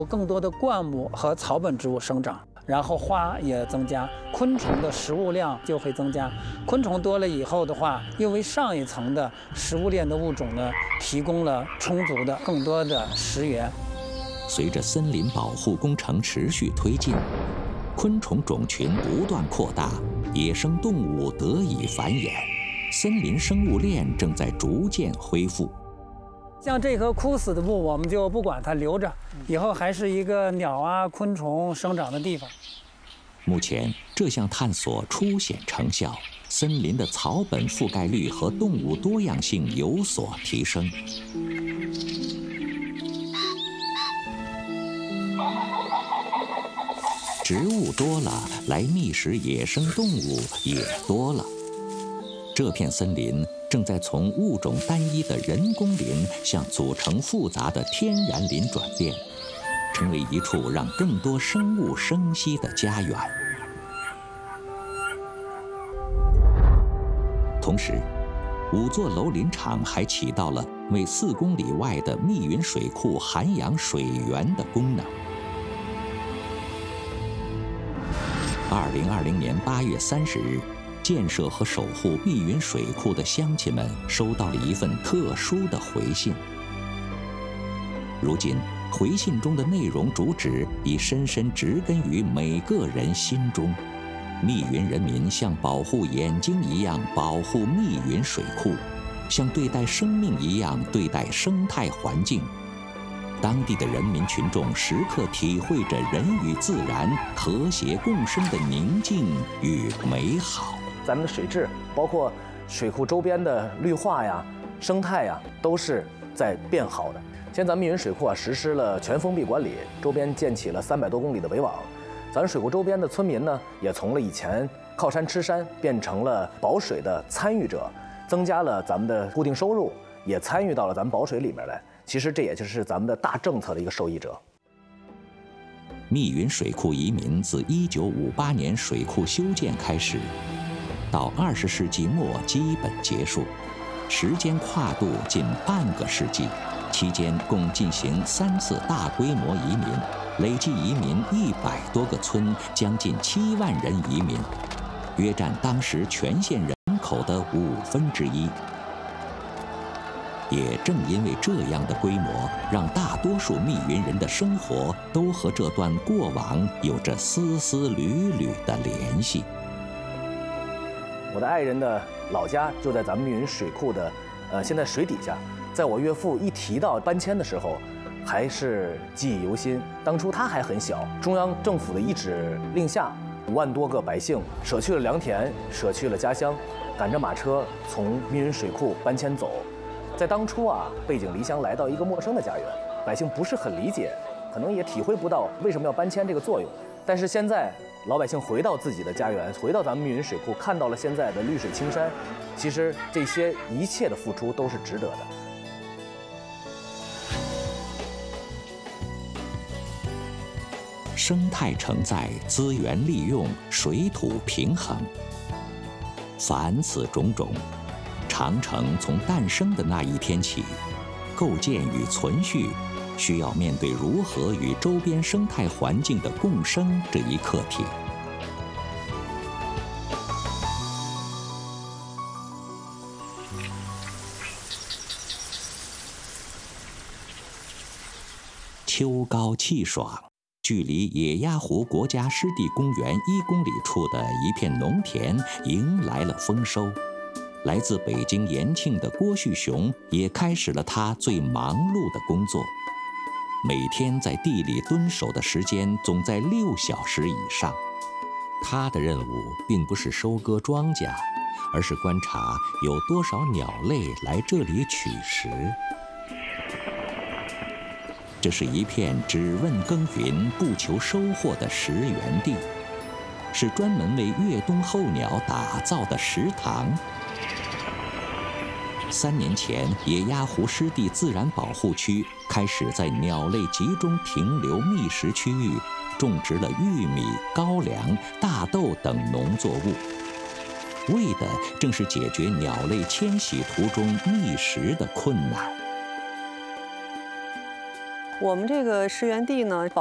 更多的灌木和草本植物生长，然后花也增加，昆虫的食物量就会增加。昆虫多了以后的话，又为上一层的食物链的物种呢提供了充足的更多的食源。 随着森林保护工程持续推进，昆虫种群不断扩大，野生动物得以繁衍，森林生物链正在逐渐恢复。 像这棵枯死的木，我们就不管它，留着，以后还是一个鸟啊、昆虫生长的地方。 目前，这项探索初显成效，森林的草本覆盖率和动物多样性有所提升。植物多了，来觅食野生动物也多了。这片森林正在从物种单一的人工林向组成复杂的天然林转变，成为一处让更多生物生息的家园。同时，5座楼林场还起到了为4公里外的密云水库涵养水源的功能。2020年8月30日，建设和守护密云水库的乡亲们收到了一份特殊的回信。如今，回信中的内容主旨已深深植根于每个人心中。密云人民像保护眼睛一样保护密云水库，像对待生命一样对待生态环境。当地的人民群众时刻体会着人与自然和谐共生的宁静与美好。 咱们的水质，包括水库周边的绿化呀、生态呀，都是在变好的。现在咱们密云水库啊，实施了全封闭管理，周边建起了300多公里的围网。咱水库周边的村民呢，也从了以前靠山吃山，变成了保水的参与者，增加了咱们的固定收入，也参与到了咱们保水里面来。其实这也就是咱们的大政策的一个受益者。 密云水库移民自1958年水库修建开始，到20世纪末基本结束，时间跨度近半个世纪，期间共进行3次大规模移民，累计移民100多个村，将近7万人移民，约占当时全县人口的1/5。也正因为这样的规模，让大多数密云人的生活都和这段过往有着丝丝缕缕的联系。 我的爱人的老家就在咱们密云水库的，现在水底下。在我岳父一提到搬迁的时候，还是记忆犹新。当初他还很小，中央政府的一纸令下，5万多个百姓舍去了良田，舍去了家乡，赶着马车从密云水库搬迁走。在当初啊，背井离乡来到一个陌生的家园，百姓不是很理解，可能也体会不到为什么要搬迁这个作用。但是现在，老百姓回到自己的家园，回到咱们密云水库，看到了现在的绿水青山，其实这些一切的付出都是值得的。 生态承载、资源利用、水土平衡，凡此种种，长城从诞生的那一天起，构建与存续，需要面对如何与周边生态环境的共生这一课题。秋高气爽，距离野鸭湖国家湿地公园1公里处的一片农田迎来了丰收。来自北京延庆的郭旭雄也开始了他最忙碌的工作，每天在地里蹲守的时间总在6小时以上。他的任务并不是收割庄稼，而是观察有多少鸟类来这里取食。这是一片只问耕耘不求收获的食源地，是专门为越冬候鸟打造的食堂。3年前，野鸭湖湿地自然保护区开始在鸟类集中停留觅食区域种植了玉米、高粱、大豆等农作物，为的正是解决鸟类迁徙途中觅食的困难。 我们这个石源地呢，